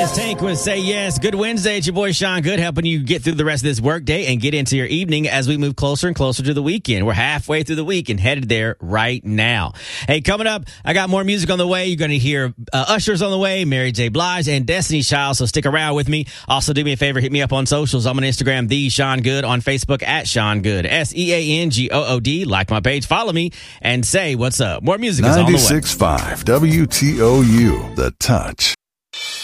is Tank with Say Yes. Good Wednesday. It's your boy Sean Good, helping you get through the rest of this work day and get into your evening as we move closer and closer to the weekend. We're halfway through the week and headed there right now. Hey, coming up, I got more music on the way. You're going to hear Usher's on the way, Mary J. Blige, and Destiny's Child, so stick around with me. Also, do me a favor, hit me up on socials. I'm on Instagram, The Sean Good, on Facebook, at Sean Good, SeanGood. Like my page, follow me, and say what's up. More music is on the way. 96.5 WTOU, The Touch.